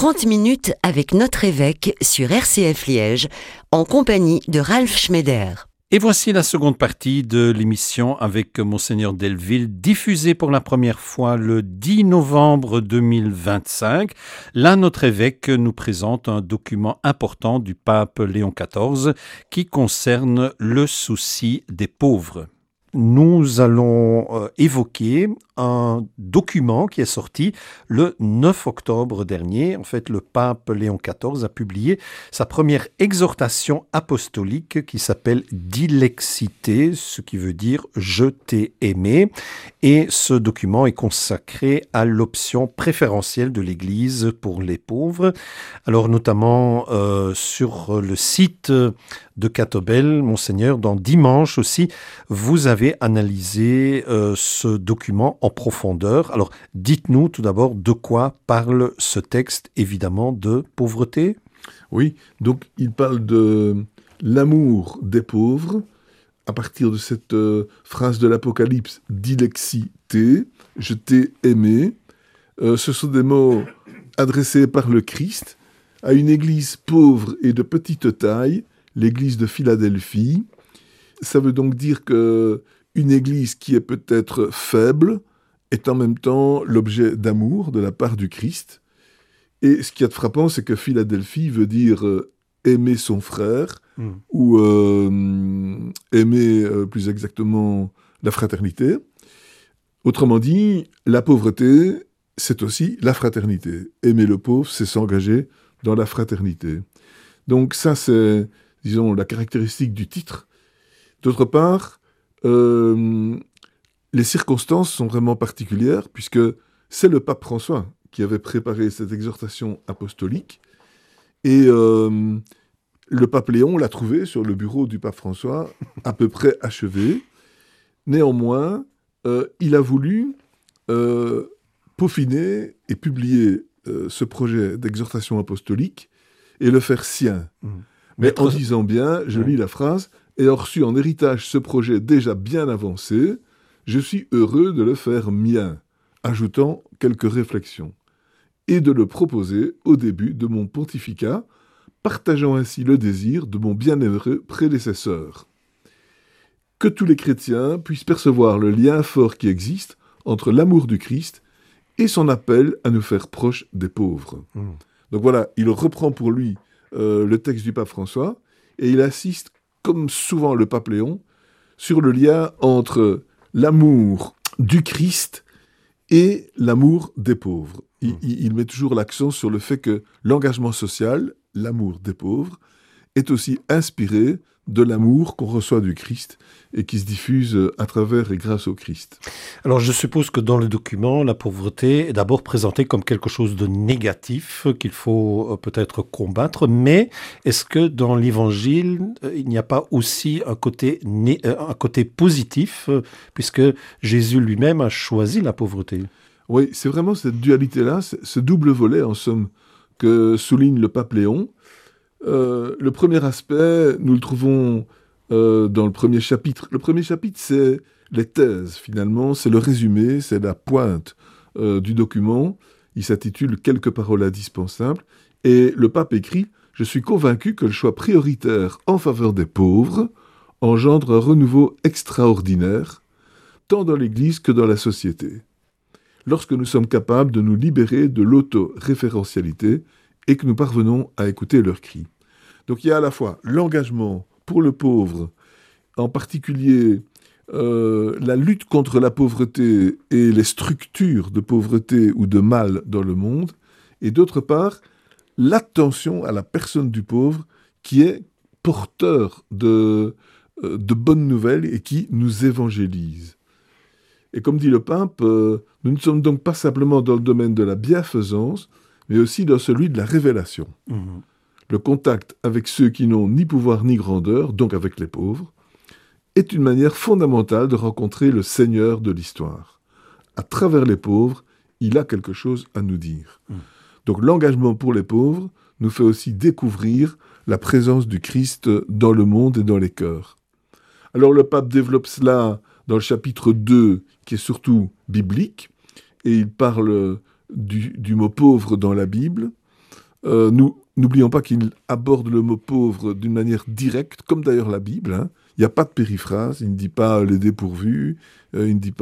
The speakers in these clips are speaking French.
30 minutes avec notre évêque sur RCF Liège, en compagnie de Ralph Schneider. Et voici la seconde partie de l'émission avec Monseigneur Delville, diffusée pour la première fois le 10 novembre 2025. Là, notre évêque nous présente un document important du pape Léon XIV qui concerne le souci des pauvres. Nous allons évoquer un document qui est sorti le 9 octobre dernier. En fait, le pape Léon XIV a publié sa première exhortation apostolique qui s'appelle « Dilexité », ce qui veut dire « Je t'ai aimé ». Et ce document est consacré à l'option préférentielle de l'Église pour les pauvres. Alors, notamment sur le site de Catobel, Monseigneur, dans Dimanche aussi, vous avez analysé ce document en profondeur. Alors, dites-nous tout d'abord de quoi parle ce texte, évidemment, de pauvreté. Oui, donc il parle de l'amour des pauvres à partir de cette phrase de l'Apocalypse, « Dilexité », « Je t'ai aimé ». Ce sont des mots adressés par le Christ à une église pauvre et de petite taille, l'église de Philadelphie. Ça veut donc dire qu'une église qui est peut-être faible est en même temps l'objet d'amour de la part du Christ. Et ce qui est frappant, c'est que Philadelphie veut dire aimer son frère, ou aimer plus exactement la fraternité. Autrement dit, la pauvreté, c'est aussi la fraternité. Aimer le pauvre, c'est s'engager dans la fraternité. Donc ça, c'est, disons, la caractéristique du titre. D'autre part, les circonstances sont vraiment particulières, puisque c'est le pape François qui avait préparé cette exhortation apostolique, et le pape Léon l'a trouvé sur le bureau du pape François, à peu près achevé. Néanmoins, il a voulu peaufiner et publier ce projet d'exhortation apostolique et le faire sien. Mais en disant bien, je lis la phrase, « Ayant reçu en héritage ce projet déjà bien avancé, je suis heureux de le faire mien, ajoutant quelques réflexions, et de le proposer au début de mon pontificat, partageant ainsi le désir de mon bienheureux prédécesseur. Que tous les chrétiens puissent percevoir le lien fort qui existe entre l'amour du Christ et son appel à nous faire proches des pauvres. » Donc voilà, il reprend pour lui le texte du pape François, et il insiste, comme souvent le pape Léon, sur le lien entre l'amour du Christ et l'amour des pauvres. Il met toujours l'accent sur le fait que l'engagement social, l'amour des pauvres, est aussi inspiré de l'amour qu'on reçoit du Christ et qui se diffuse à travers et grâce au Christ. Alors je suppose que dans le document, la pauvreté est d'abord présentée comme quelque chose de négatif qu'il faut peut-être combattre, mais est-ce que dans l'Évangile, il n'y a pas aussi un côté positif, puisque Jésus lui-même a choisi la pauvreté ? Oui, c'est vraiment cette dualité-là, ce double volet en somme que souligne le pape Léon. Le premier aspect, nous le trouvons dans le premier chapitre. Le premier chapitre, c'est les thèses, finalement. C'est le résumé, c'est la pointe du document. Il s'intitule « Quelques paroles indispensables ». Et le pape écrit « Je suis convaincu que le choix prioritaire en faveur des pauvres engendre un renouveau extraordinaire, tant dans l'Église que dans la société, lorsque nous sommes capables de nous libérer de l'auto-référentialité et que nous parvenons à écouter leurs cris. » Donc il y a à la fois l'engagement pour le pauvre, en particulier la lutte contre la pauvreté et les structures de pauvreté ou de mal dans le monde, et d'autre part, l'attention à la personne du pauvre qui est porteur de bonnes nouvelles et qui nous évangélise. Et comme dit le pape, nous ne sommes donc pas simplement dans le domaine de la bienfaisance, mais aussi dans celui de la révélation. Le contact avec ceux qui n'ont ni pouvoir ni grandeur, donc avec les pauvres, est une manière fondamentale de rencontrer le Seigneur de l'histoire. À travers les pauvres, il a quelque chose à nous dire. Donc l'engagement pour les pauvres nous fait aussi découvrir la présence du Christ dans le monde et dans les cœurs. Alors le pape développe cela dans le chapitre 2, qui est surtout biblique, et il parle du mot pauvre dans la Bible. N'oublions pas qu'il aborde le mot pauvre d'une manière directe, comme d'ailleurs la Bible, hein. Il n'y a pas de périphrase, il ne dit pas les dépourvus, il ne dit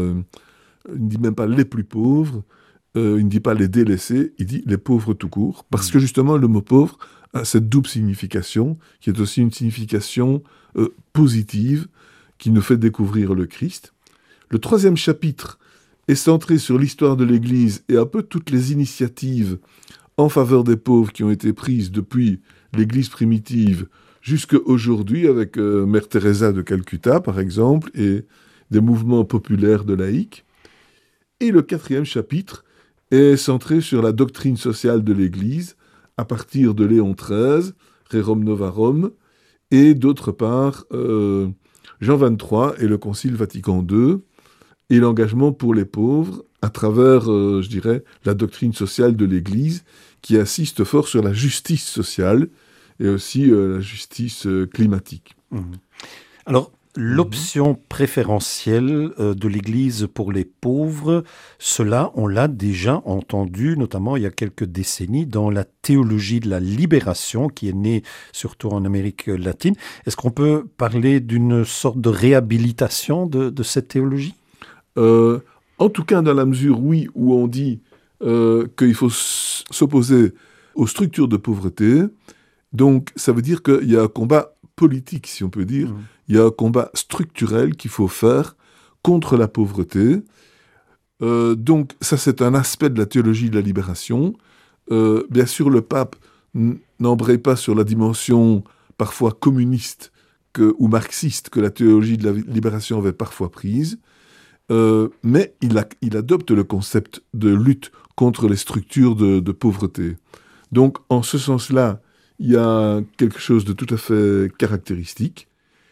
même pas les plus pauvres, il ne dit pas les délaissés, il dit les pauvres tout court, parce que justement le mot pauvre a cette double signification, qui est aussi une signification positive, qui nous fait découvrir le Christ. Le 3e chapitre est centré sur l'histoire de l'Église et un peu toutes les initiatives en faveur des pauvres qui ont été prises depuis l'Église primitive jusqu'à aujourd'hui, avec Mère Teresa de Calcutta, par exemple, et des mouvements populaires de laïcs. Et le 4e chapitre est centré sur la doctrine sociale de l'Église, à partir de Léon XIII, Rerum Novarum, et d'autre part, Jean XXIII et le Concile Vatican II, et l'engagement pour les pauvres à travers, je dirais, la doctrine sociale de l'Église, qui insiste fort sur la justice sociale et aussi la justice climatique. Alors, l'option préférentielle de l'Église pour les pauvres, cela, on l'a déjà entendu, notamment il y a quelques décennies, dans la théologie de la libération, qui est née surtout en Amérique latine. Est-ce qu'on peut parler d'une sorte de réhabilitation de cette théologie ? En tout cas, dans la mesure, oui, où on dit qu'il faut s'opposer aux structures de pauvreté. Donc, ça veut dire qu'il y a un combat politique, si on peut dire. Il y a un combat structurel qu'il faut faire contre la pauvreté. Donc, ça, c'est un aspect de la théologie de la libération. Bien sûr, le pape n'embraye pas sur la dimension parfois communiste ou marxiste que la théologie de la libération avait parfois prise. Mais il adopte le concept de lutte contre les structures de pauvreté. Donc, en ce sens-là, il y a quelque chose de tout à fait caractéristique.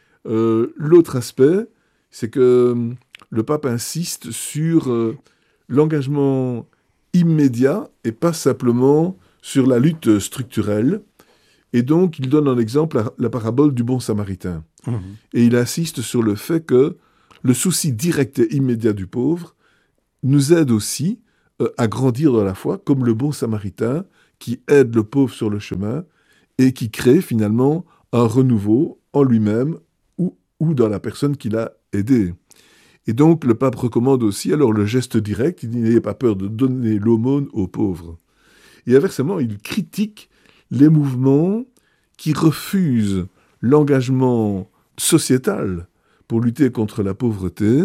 L'autre aspect, c'est que le pape insiste sur l'engagement immédiat et pas simplement sur la lutte structurelle. Et donc, il donne en exemple la parabole du bon samaritain. Et il insiste sur le fait que le souci direct et immédiat du pauvre nous aide aussi à grandir dans la foi, comme le bon samaritain qui aide le pauvre sur le chemin et qui crée finalement un renouveau en lui-même ou dans la personne qui l'a aidé. Et donc le pape recommande aussi alors le geste direct, il dit n'ayez pas peur de donner l'aumône aux pauvres. Et inversement, il critique les mouvements qui refusent l'engagement sociétal pour lutter contre la pauvreté.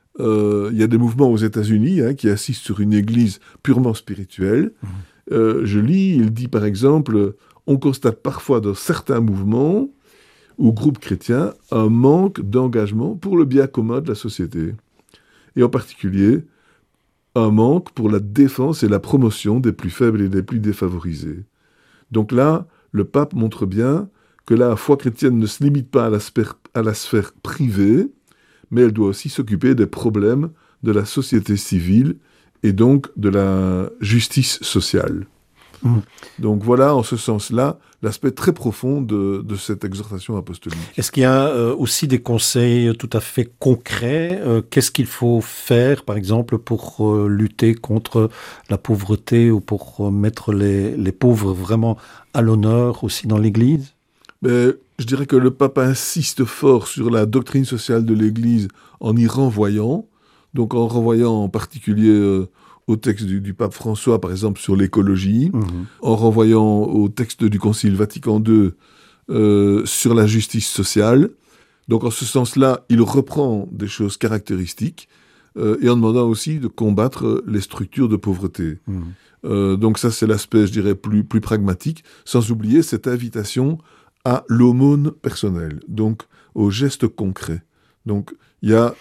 Il y a des mouvements aux États-Unis qui insistent sur une église purement spirituelle. Je lis, il dit par exemple, on constate parfois dans certains mouvements ou groupes chrétiens un manque d'engagement pour le bien commun de la société. Et en particulier, un manque pour la défense et la promotion des plus faibles et des plus défavorisés. Donc là, le pape montre bien que la foi chrétienne ne se limite pas à la sphère privée, mais elle doit aussi s'occuper des problèmes de la société civile et donc de la justice sociale. Donc voilà, en ce sens-là, l'aspect très profond de cette exhortation apostolique. Est-ce qu'il y a aussi des conseils tout à fait concrets ? Qu'est-ce qu'il faut faire, par exemple, pour lutter contre la pauvreté ou pour mettre les pauvres vraiment à l'honneur aussi dans l'Église ? Mais je dirais que le pape insiste fort sur la doctrine sociale de l'Église en y renvoyant, donc en renvoyant en particulier au texte du pape François, par exemple, sur l'écologie, en renvoyant au texte du Concile Vatican II sur la justice sociale. Donc en ce sens-là, il reprend des choses caractéristiques et en demandant aussi de combattre les structures de pauvreté. Donc ça, c'est l'aspect, je dirais, plus pragmatique, sans oublier cette invitation à l'aumône personnelle, donc au geste concret. Donc il y a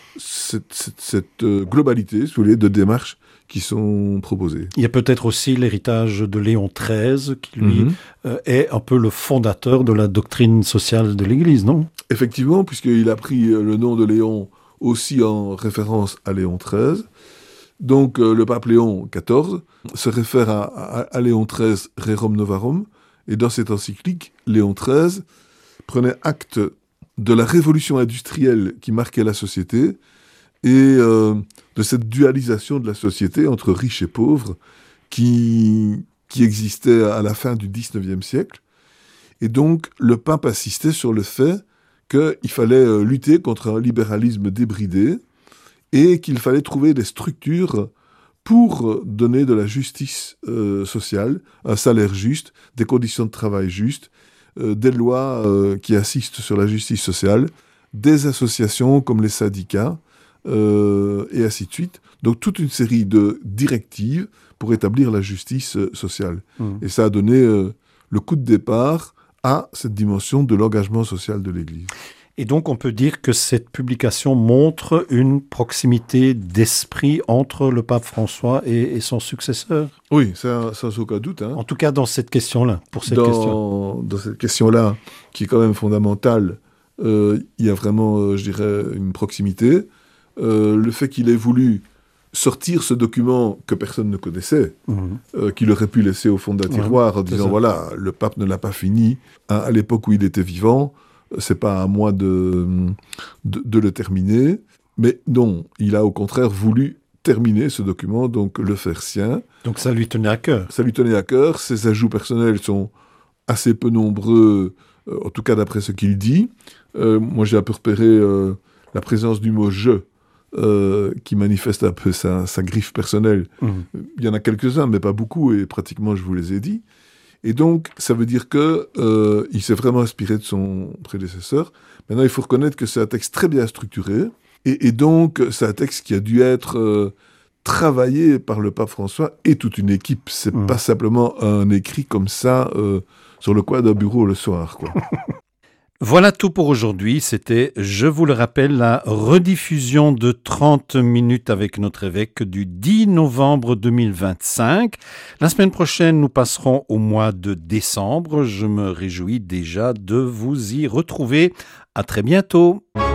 cette globalité, si vous voulez, de démarches qui sont proposées. Il y a peut-être aussi l'héritage de Léon XIII, qui lui est un peu le fondateur de la doctrine sociale de l'Église, non ? Effectivement, puisqu'il a pris le nom de Léon aussi en référence à Léon XIII. Donc le pape Léon XIV se réfère à Léon XIII, Rerum Novarum, et dans cette encyclique, Léon XIII prenait acte de la révolution industrielle qui marquait la société et de cette dualisation de la société entre riches et pauvres qui qui existait à la fin du XIXe siècle. Et donc, le pape insistait sur le fait qu'il fallait lutter contre un libéralisme débridé et qu'il fallait trouver des structures pour donner de la justice sociale, un salaire juste, des conditions de travail justes, des lois qui assistent sur la justice sociale, des associations comme les syndicats, et ainsi de suite. Donc toute une série de directives pour établir la justice sociale. Et ça a donné le coup de départ à cette dimension de l'engagement social de l'Église. Et donc on peut dire que cette publication montre une proximité d'esprit entre le pape François et son successeur. Oui, ça, sans aucun doute. Hein. En tout cas dans cette question-là, pour cette question. Dans cette question-là, qui est quand même fondamentale, il y a vraiment, je dirais, une proximité. Le fait qu'il ait voulu sortir ce document que personne ne connaissait, qu'il aurait pu laisser au fond d'un tiroir en disant, voilà, le pape ne l'a pas fini, à l'époque où il était vivant, c'est pas à moi de le terminer. Mais non, il a au contraire voulu terminer ce document, donc le faire sien. Donc ça lui tenait à cœur. Ça lui tenait à cœur. Ses ajouts personnels sont assez peu nombreux, en tout cas d'après ce qu'il dit. Moi, j'ai un peu repéré la présence du mot « je », qui manifeste un peu sa griffe personnelle. Il y en a quelques-uns, mais pas beaucoup, et pratiquement je vous les ai dit. Et donc, ça veut dire qu'il s'est vraiment inspiré de son prédécesseur. Maintenant, il faut reconnaître que c'est un texte très bien structuré, et donc c'est un texte qui a dû être travaillé par le pape François et toute une équipe. C'est pas simplement un écrit comme ça sur le coin d'un bureau le soir, quoi. Voilà tout pour aujourd'hui. C'était, je vous le rappelle, la rediffusion de 30 minutes avec notre évêque du 10 novembre 2025. La semaine prochaine, nous passerons au mois de décembre. Je me réjouis déjà de vous y retrouver. À très bientôt.